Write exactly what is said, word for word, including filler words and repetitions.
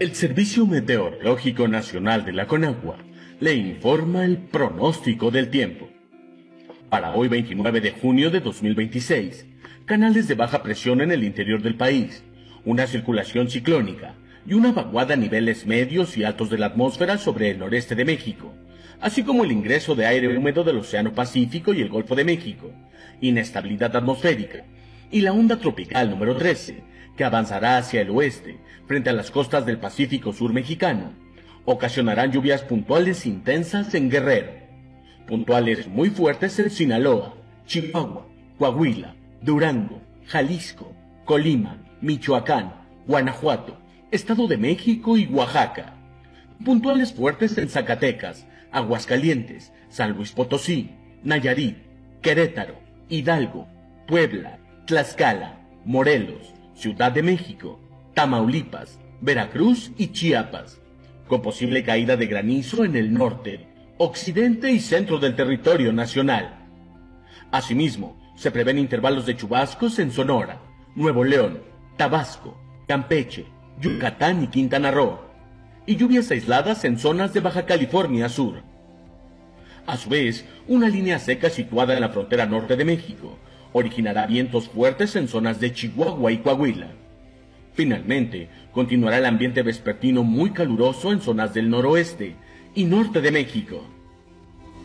El Servicio Meteorológico Nacional de la Conagua le informa el pronóstico del tiempo. Para hoy veintinueve de junio de dos mil veintiséis, canales de baja presión en el interior del país, una circulación ciclónica y una vaguada a niveles medios y altos de la atmósfera sobre el noreste de México, así como el ingreso de aire húmedo del Océano Pacífico y el Golfo de México, inestabilidad atmosférica, y la onda tropical número trece, que avanzará hacia el oeste, frente a las costas del Pacífico Sur mexicano, ocasionarán lluvias puntuales intensas en Guerrero, puntuales muy fuertes en Sinaloa, Chihuahua, Coahuila, Durango, Jalisco, Colima, Michoacán, Guanajuato, Estado de México y Oaxaca, puntuales fuertes en Zacatecas, Aguascalientes, San Luis Potosí, Nayarit, Querétaro, Hidalgo, Puebla, Tlaxcala, Morelos, Ciudad de México, Tamaulipas, Veracruz y Chiapas, con posible caída de granizo en el norte, occidente y centro del territorio nacional. Asimismo, se prevén intervalos de chubascos en Sonora, Nuevo León, Tabasco, Campeche, Yucatán y Quintana Roo, y lluvias aisladas en zonas de Baja California Sur. A su vez, una línea seca situada en la frontera norte de México originará vientos fuertes en zonas de Chihuahua y Coahuila. Finalmente, continuará el ambiente vespertino muy caluroso en zonas del noroeste y norte de México.